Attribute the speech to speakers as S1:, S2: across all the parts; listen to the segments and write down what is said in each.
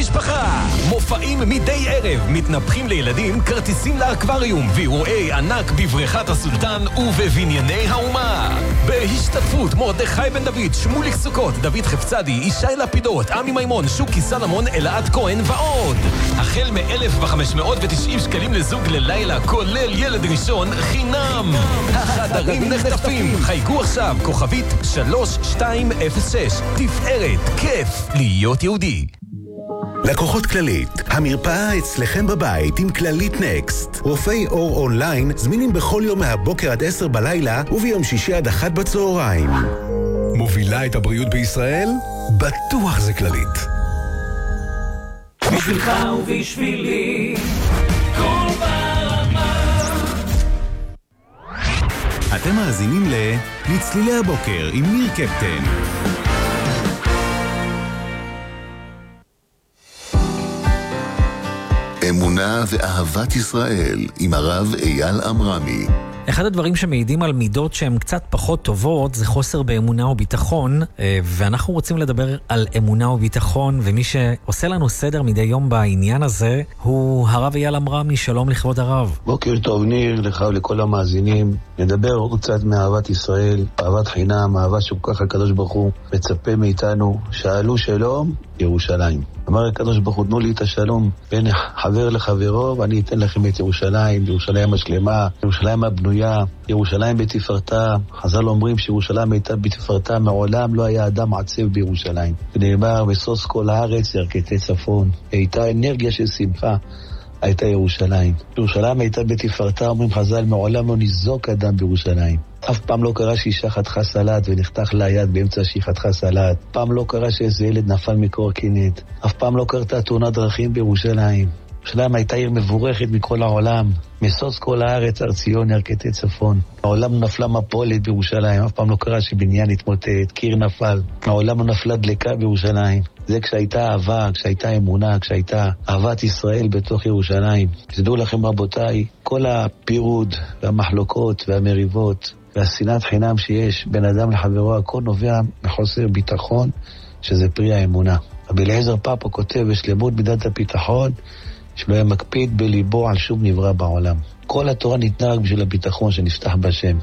S1: המשפחה. מופעים מדי ערב, מתנפחים לילדים, כרטיסים לאקווריום, ואירועי ענק בבריכת הסולטן ובבנייני האומה. בהשתתפות מרדכי בן דוד, שמוליק סוכות, דוד חפצדי, ישי לפידות, עמי מימון, שוקי סלמון, אלעד כהן ועוד. החל מ-1,590 שקלים לזוג ללילה, כולל ילד ראשון, חינם. החדרים נחטפים. חייגו עכשיו, כוכבית 3206. תפארת, כיף להיות יהודי.
S2: לקוחות כללית, המרפאה אצלכם בבית עם כללית נקסט. רופאי אור אונליין זמינים בכל יום מהבוקר עד 10 בלילה וביום שישי עד 1 בצהריים. מובילה את הבריאות בישראל? בטוח זה כללית.
S3: בשבילך ובשבילי כל ברמה.
S2: אתם מאזינים לצלילי הבוקר עם ניר קפטן. אמונה ואהבת ישראל עם הרב אייל אמרמי.
S4: אחד הדברים שמעידים על מידות שהן קצת פחות טובות זה חוסר באמונה וביטחון, ואנחנו רוצים לדבר על אמונה וביטחון, ומי שעושה לנו סדר מדי יום בעניין הזה הוא הרב אייל אמרמי. שלום לכבוד הרב.
S5: בוקר טוב ניר, לך ולכל המאזינים. נדבר עוד קצת מאהבת ישראל, אהבת חינם, אהבה שכל כך הקדוש ברוך הוא מצפה מאיתנו. שאלו שלום ירושלים. אמר הקדוש ברוך הוא, תנו לי את השלום בין חבר לחברו ואני אתן לכם את ירושלים, ירושלים השלמה, ירושלים הבנויה, ירושלים בתפארתה. חז"ל אומרים שירושלים הייתה בתפארתה, מעולם לא היה אדם עצב בירושלים. ונאמר בסוס כל הארץ ירכתי צפון. הייתה אנרגיה של שמחה, הייתה ירושלים. ירושלים הייתה בתפארתה, אומרים חז"ל, מעולם לא ניזוק אדם בירושלים. אף פעם לא קרה שאישה חתכה סלט ונחתך לה יד באמצע שהיא חתכה סלט. פעם לא קרה שאיזה ילד נפל מקורקינט. אף פעם לא קרתה תאונת דרכים בירושלים. ירושלים הייתה עיר מבורכת מכל העולם. מסוס כל הארץ, הר ציון ירכתי צפון. העולם נפלה מפולת בירושלים. אף פעם לא קרה שבניין התמוטט, קיר נפל. העולם לא נפלה דלקה בירושלים. זה כשהייתה אהבה, כשהייתה אמונה, כשהייתה אהבת ישראל בתוך ירושלים. תדעו לכם רבותיי, כל הפירוד והמחלוקות והמריבות והשנאת חינם שיש בין אדם לחברו, הכל נובע מחוסר ביטחון, שזה פרי האמונה. רבי אליעזר פאפו כותב בשלמות מידת הביטחון, שלא היה מקפיד בליבו על שום נברא בעולם. כל התורה ניתנה רק בשביל הביטחון שנפתח בשם.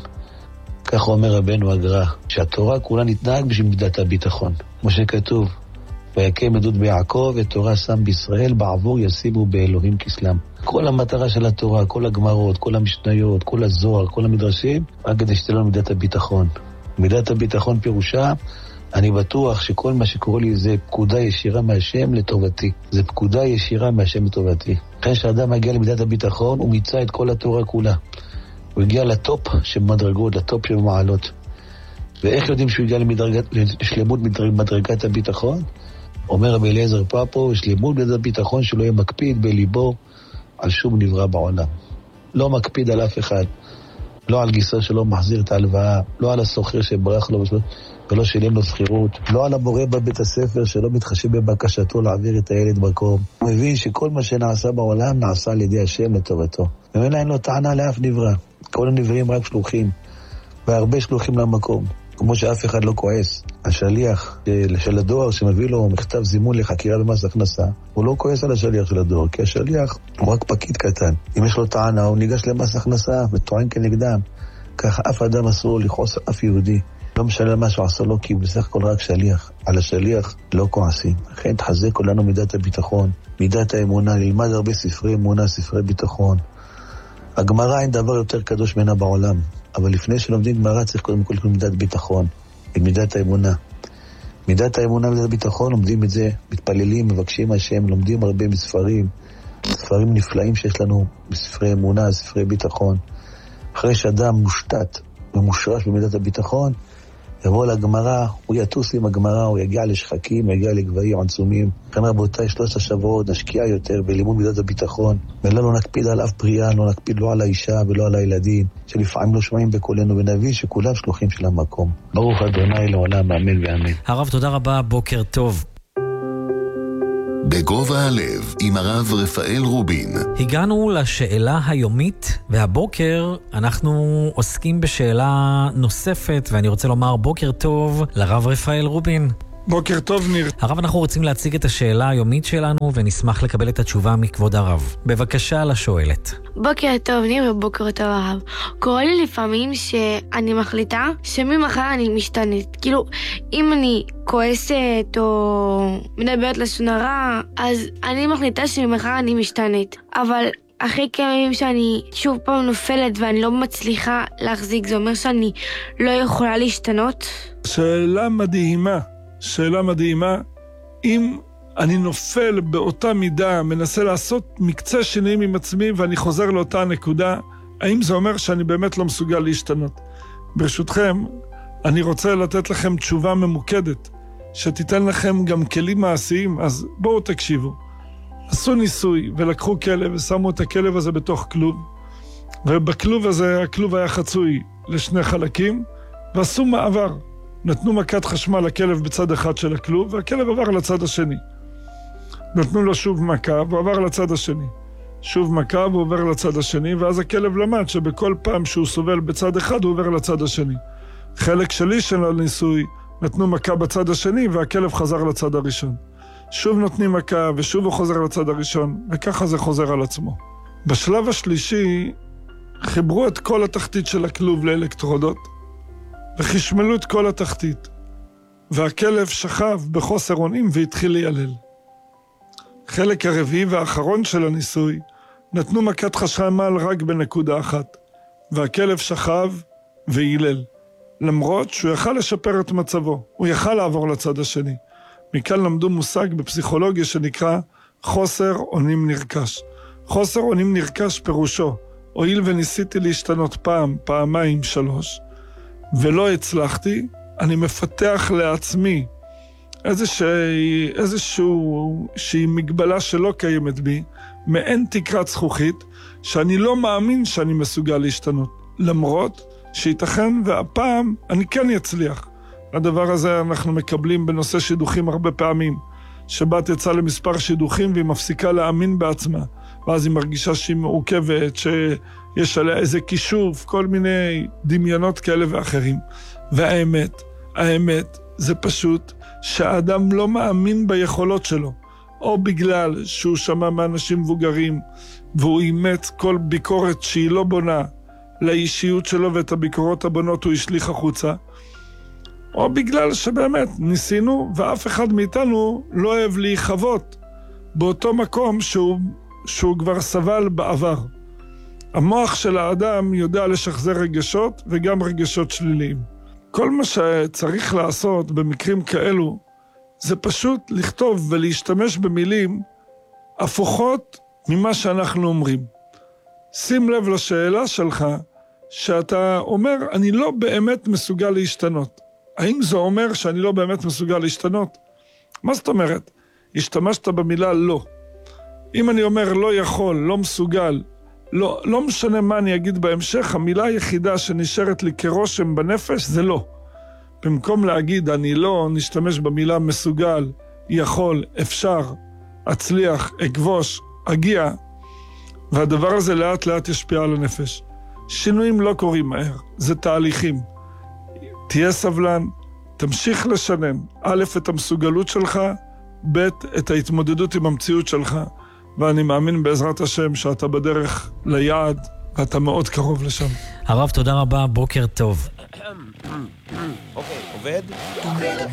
S5: כך אומר רבנו הגר"א, שהתורה כולה ניתנה רק בשביל מידת הביטחון. כמו שכתוב, ויקם עדות ביעקב ותורה שם בישראל, בעבור ישימו באלוהים כסלם. כל המטרה של התורה, כל הגמרות, כל המשניות, כל הזוהר, כל המדרשים, רק כדי שתהיה לנו מידת הביטחון. מידת הביטחון פירושה, אני בטוח שכל מה שקורה לי זה פקודה ישירה מהשם לטובתי. זה פקודה ישירה מהשם לטובתי. לכן שאדם מגיע למידת הביטחון, הוא מיצה את כל התורה כולה. הוא הגיע לטופ שבמדרגות, לטופ שבמעלות. ואיך יודעים שהוא הגיע לשלמות מדרגת הביטחון? אומר רבי אליעזר פאפו, שלמות מידת הביטחון שלא יהיה מקפיד בליבו על שום נברא בעולם. לא מקפיד על אף אחד. לא על גיסו שלא מחזיר את ההלוואה, לא על הסוחר שברח לו ולא שילם לו שכירות, לא על המורה בבית הספר שלא מתחשב בבקשתו להעביר את הילד מקום. הוא מבין שכל מה שנעשה בעולם נעשה על ידי השם לטובתו. ומילא אין לו טענה לאף נברא. כל הנבראים רק שלוחים, והרבה שלוחים למקום. כמו שאף אחד לא כועס. השליח של הדואר שמביא לו מכתב זימון לחקירה במס הכנסה, הוא לא כועס על השליח של הדואר, כי השליח הוא רק פקיד קטן. אם יש לו טענה, הוא ניגש למס הכנסה וטוען כנגדם. ככה אף אדם אסור לכעוס אף יהודי. לא משנה מה שהוא עשה לו, כי הוא בסך הכל רק שליח. על השליח לא כועסים. לכן תחזק כולנו מידת הביטחון, מידת האמונה, ללמד הרבה ספרי אמונה, ספרי ביטחון. הגמרא אין דבר יותר קדוש ממנה בעולם. אבל לפני שלומדים גמרא צריך קודם כל מידת ביטחון, את מידת האמונה. מידת האמונה ומידת הביטחון, לומדים את זה, מתפללים, מבקשים השם, לומדים הרבה מספרים, ספרים נפלאים שיש לנו בספרי אמונה, ספרי ביטחון. אחרי שאדם מושתת ומושרש במידת הביטחון, יבוא לגמרא, הוא יטוס עם הגמרא, הוא יגיע לשחקים, הוא יגיע לגבהים עצומים. כאן רבותיי, 3 השבועות נשקיע יותר בלימוד מידת הביטחון, ולא נקפיד על אף פריאה, לא נקפיד לא על האישה ולא על הילדים, שלפעמים לא שומעים בקולנו, ונביא שכולם שלוחים של המקום. ברוך אדוני לעולם, אמן ואמן.
S4: הרב, תודה רבה, בוקר טוב.
S2: בגובה הלב עם הרב רפאל רובין.
S4: הגענו לשאלה היומית, והבוקר אנחנו עוסקים בשאלה נוספת, ואני רוצה לומר בוקר טוב לרב רפאל רובין.
S6: בוקר טוב, ניר.
S4: הרב, אנחנו רוצים להציג את השאלה היומית שלנו ונשמח לקבל את התשובה מכבוד הרב. בבקשה לשואלת.
S7: בוקר טוב, ניר, ובוקר טוב, הרב. קורה לי לפעמים שאני מחליטה שממחר אני משתנית. כאילו, אם אני כועסת או מדברת לשון הרע, אז אני מחליטה שממחר אני משתנית. אבל אחרי כמה ימים שאני שוב פעם נופלת ואני לא מצליחה להחזיק, זה אומר שאני לא יכולה להשתנות?
S6: שאלה מדהימה. שאלה מדהימה. אם אני נופל באותה מידה, מנסה לעשות מקצה שינויים עם עצמי ואני חוזר לאותה נקודה, האם זה אומר שאני באמת לא מסוגל להשתנות? ברשותכם, אני רוצה לתת לכם תשובה ממוקדת, שתיתן לכם גם כלים מעשיים, אז בואו תקשיבו. עשו ניסוי ולקחו כלב ושמו את הכלב הזה בתוך כלוב, ובכלוב הזה, הכלוב היה חצוי לשני חלקים, ועשו מעבר. נתנו מכת חשמל לכלב בצד אחד של הכלוב, והכלב עבר לצד השני. נתנו לו שוב מכה, והוא עבר לצד השני. שוב מכה, והוא עובר לצד השני, ואז הכלב למד שבכל פעם שהוא סובל בצד אחד, הוא עובר לצד השני. חלק שלי של הניסוי, נתנו מכה בצד השני, והכלב חזר לצד הראשון. שוב נותנים מכה, ושוב הוא חוזר לצד הראשון, וככה זה חוזר על עצמו. בשלב השלישי, חיברו את כל התחתית של הכלוב לאלקטרודות, וחשמלו את כל התחתית, והכלב שכב בחוסר אונים והתחיל להילל. חלק הרביעי והאחרון של הניסוי, נתנו מכת חשמל רק בנקודה אחת, והכלב שכב והילל, למרות שהוא יכל לשפר את מצבו, הוא יכל לעבור לצד השני. מכאן למדו מושג בפסיכולוגיה שנקרא חוסר אונים נרכש. חוסר אונים נרכש פירושו, הואיל וניסיתי להשתנות פעם, פעמיים, 3, ולא הצלחתי, אני מפתח לעצמי איזושהי מגבלה שלא קיימת בי, מעין תקרת זכוכית, שאני לא מאמין שאני מסוגל להשתנות, למרות שייתכן והפעם אני כן אצליח. הדבר הזה אנחנו מקבלים בנושא שידוכים הרבה פעמים, שבת יצאה למספר שידוכים והיא מפסיקה להאמין בעצמה, ואז היא מרגישה שהיא מעוכבת, שיש עליה איזה כישוף, כל מיני דמיונות כאלה ואחרים. והאמת זה פשוט שהאדם לא מאמין ביכולות שלו, או בגלל שהוא שמע מאנשים מבוגרים, והוא אימץ כל ביקורת שהיא לא בונה לאישיות שלו, ואת הביקורות הבונות הוא השליך החוצה, או בגלל שבאמת ניסינו, ואף אחד מאיתנו לא אוהב להיחוות באותו מקום שהוא כבר סבל בעבר. המוח של האדם יודע לשחזר רגשות וגם רגשות שליליים. כל מה שצריך לעשות במקרים כאלו, זה פשוט לכתוב ולהשתמש במילים הפוכות ממה שאנחנו אומרים. שים לב לשאלה שלך, שאתה אומר, אני לא באמת מסוגל להשתנות. האם זה אומר שאני לא באמת מסוגל להשתנות? מה זאת אומרת? השתמשת במילה לא. אם אני אומר לא יכול, לא מסוגל, לא משנה מה אני אגיד בהמשך, המילה היחידה שנשארת לי כרושם בנפש זה לא. במקום להגיד אני לא, נשתמש במילה מסוגל, יכול, אפשר, אצליח, אגבוש, אגיע, והדבר הזה לאט לאט ישפיע על הנפש. שינויים לא קורים מהר, זה תהליכים. תהיה סבלן, תמשיך לשנן, א', את המסוגלות שלך, ב', את ההתמודדות עם המציאות שלך, ואני מאמין בעזרת השם שאתה בדרך ליעד, ואתה מאוד קרוב לשם.
S4: הרב, תודה רבה, בוקר טוב.
S1: אוקיי, עובד?